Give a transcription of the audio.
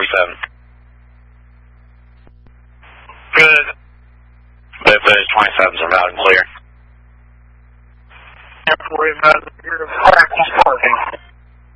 27. Good. Those 27s are loud and clear. Halfway, Madison, you're practice parking.